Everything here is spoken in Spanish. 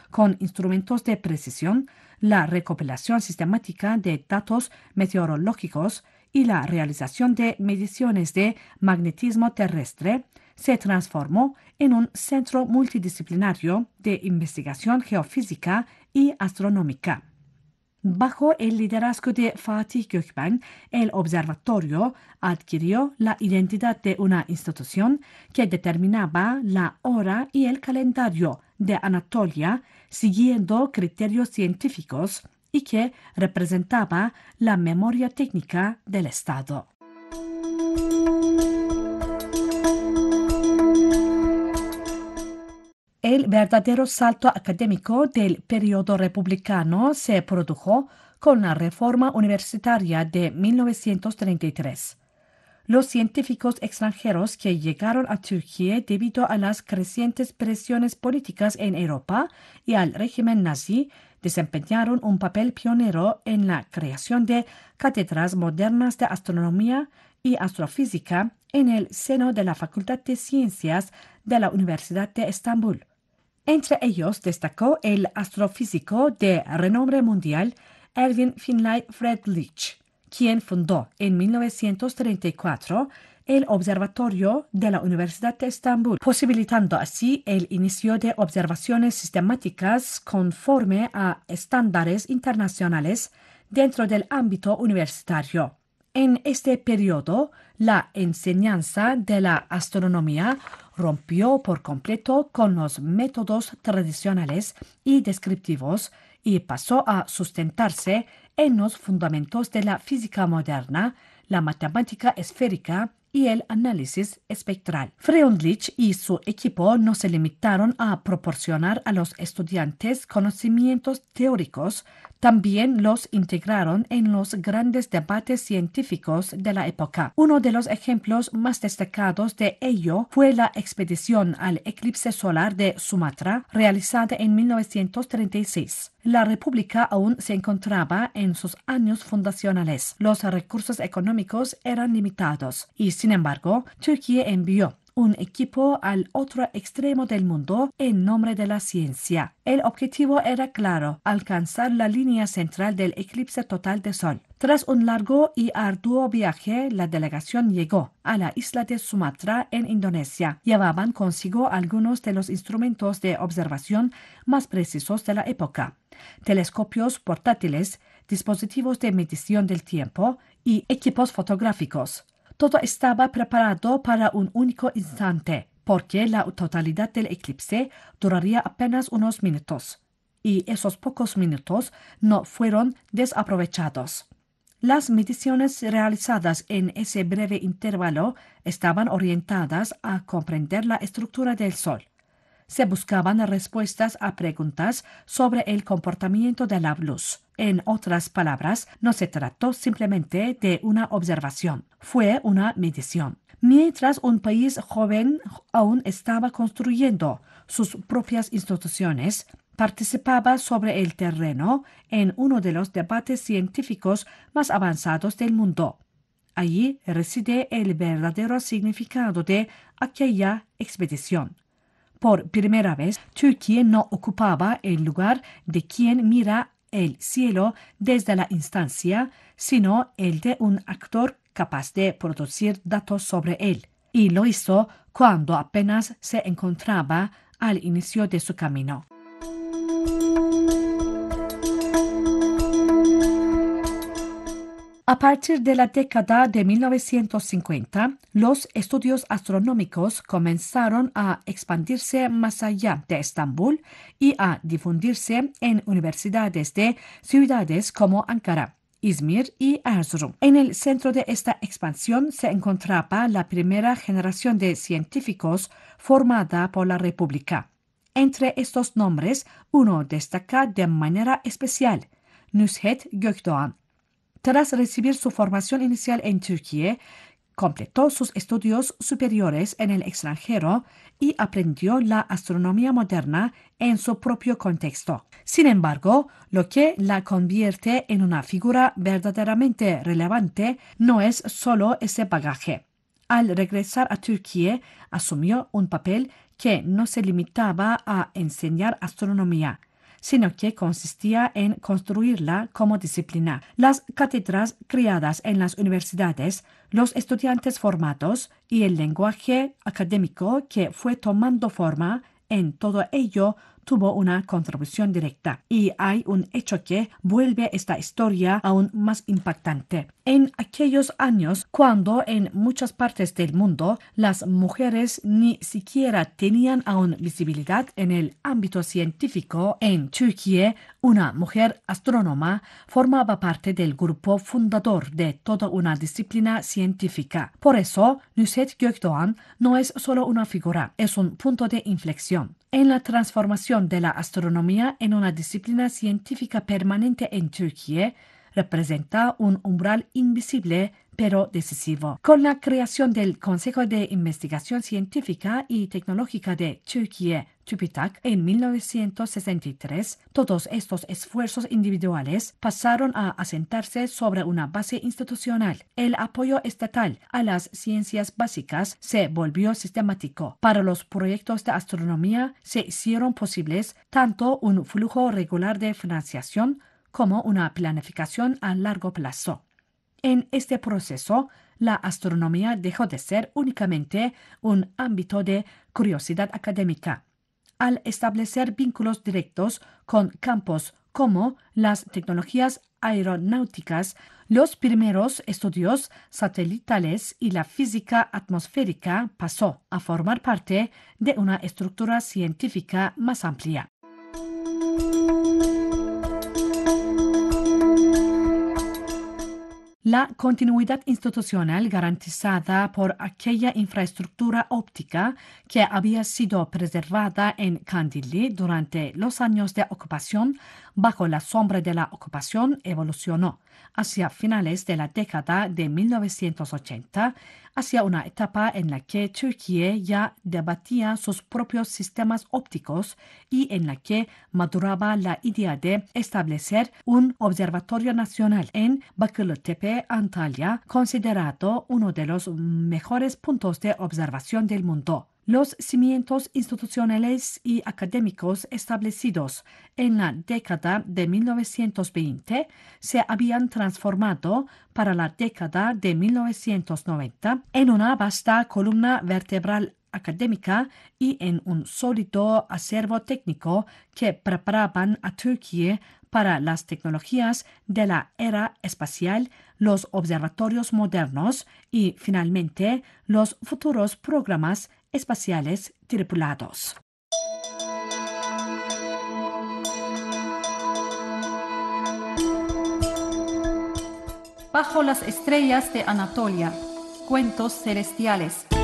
con instrumentos de precisión, la recopilación sistemática de datos meteorológicos y la realización de mediciones de magnetismo terrestre, se transformó en un centro multidisciplinario de investigación geofísica y astronómica. Bajo el liderazgo de Fatih Gökmen, el observatorio adquirió la identidad de una institución que determinaba la hora y el calendario de Anatolia siguiendo criterios científicos y que representaba la memoria técnica del Estado. El verdadero salto académico del periodo republicano se produjo con la reforma universitaria de 1933. Los científicos extranjeros que llegaron a Turquía debido a las crecientes presiones políticas en Europa y al régimen nazi desempeñaron un papel pionero en la creación de cátedras modernas de astronomía y astrofísica en el seno de la Facultad de Ciencias de la Universidad de Estambul. Entre ellos destacó el astrofísico de renombre mundial Erwin Finlay Friedrich, quien fundó en 1934 el Observatorio de la Universidad de Estambul, posibilitando así el inicio de observaciones sistemáticas conforme a estándares internacionales dentro del ámbito universitario. En este periodo, la enseñanza de la astronomía rompió por completo con los métodos tradicionales y descriptivos y pasó a sustentarse en los fundamentos de la física moderna, la matemática esférica y el análisis espectral. Freundlich y su equipo no se limitaron a proporcionar a los estudiantes conocimientos teóricos, también los integraron en los grandes debates científicos de la época. Uno de los ejemplos más destacados de ello fue la expedición al eclipse solar de Sumatra, realizada en 1936. La República aún se encontraba en sus años fundacionales. Los recursos económicos eran limitados y, sin embargo, Turquía envió un equipo al otro extremo del mundo en nombre de la ciencia. El objetivo era claro: alcanzar la línea central del eclipse total de Sol. Tras un largo y arduo viaje, la delegación llegó a la isla de Sumatra en Indonesia. Llevaban consigo algunos de los instrumentos de observación más precisos de la época: telescopios portátiles, dispositivos de medición del tiempo y equipos fotográficos. Todo estaba preparado para un único instante, porque la totalidad del eclipse duraría apenas unos minutos, y esos pocos minutos no fueron desaprovechados. Las mediciones realizadas en ese breve intervalo estaban orientadas a comprender la estructura del Sol. Se buscaban respuestas a preguntas sobre el comportamiento de la luz. En otras palabras, no se trató simplemente de una observación, fue una medición. Mientras un país joven aún estaba construyendo sus propias instituciones, participaba sobre el terreno en uno de los debates científicos más avanzados del mundo. Allí reside el verdadero significado de aquella expedición. Por primera vez, Turquía no ocupaba el lugar de quien mira el cielo desde la instancia, sino el de un actor capaz de producir datos sobre él. Y lo hizo cuando apenas se encontraba al inicio de su camino. A partir de la década de 1950, los estudios astronómicos comenzaron a expandirse más allá de Estambul y a difundirse en universidades de ciudades como Ankara, Izmir y Erzurum. En el centro de esta expansión se encontraba la primera generación de científicos formada por la República. Entre estos nombres, uno destaca de manera especial: Nusret Gökdoğan. Tras recibir su formación inicial en Turquía, completó sus estudios superiores en el extranjero y aprendió la astronomía moderna en su propio contexto. Sin embargo, lo que la convierte en una figura verdaderamente relevante no es solo ese bagaje. Al regresar a Turquía, asumió un papel que no se limitaba a enseñar astronomía. sino que consistía en construirla como disciplina. Las cátedras creadas en las universidades, los estudiantes formados y el lenguaje académico que fue tomando forma, en todo ello tuvo una contribución directa. Y hay un hecho que vuelve esta historia aún más impactante. En aquellos años, cuando en muchas partes del mundo las mujeres ni siquiera tenían aún visibilidad en el ámbito científico, en Turquía, una mujer astrónoma formaba parte del grupo fundador de toda una disciplina científica. Por eso, Nusret Gökdoğan no es solo una figura, es un punto de inflexión en la transformación de la astronomía en una disciplina científica permanente en Turquía. Representa un umbral invisible pero decisivo. Con la creación del Consejo de Investigación Científica y Tecnológica de Turquía, TÜBİTAK, en 1963, todos estos esfuerzos individuales pasaron a asentarse sobre una base institucional. El apoyo estatal a las ciencias básicas se volvió sistemático. Para los proyectos de astronomía se hicieron posibles tanto un flujo regular de financiación como una planificación a largo plazo. En este proceso, la astronomía dejó de ser únicamente un ámbito de curiosidad académica. Al establecer vínculos directos con campos como las tecnologías aeronáuticas, los primeros estudios satelitales y la física atmosférica, pasó a formar parte de una estructura científica más amplia. La continuidad institucional garantizada por aquella infraestructura óptica que había sido preservada en Kandilli durante los años de ocupación, bajo la sombra de la ocupación, evolucionó hacia finales de la década de 1980, hacia una etapa en la que Turquía ya debatía sus propios sistemas ópticos y en la que maduraba la idea de establecer un observatorio nacional en Bakırlıtepe, Antalya, considerado uno de los mejores puntos de observación del mundo. Los cimientos institucionales y académicos establecidos en la década de 1920 se habían transformado para la década de 1990 en una vasta columna vertebral académica y en un sólido acervo técnico que preparaban a Turquía para las tecnologías de la era espacial, los observatorios modernos y, finalmente, los futuros programas espaciales tripulados. Bajo las estrellas de Anatolia, cuentos celestiales.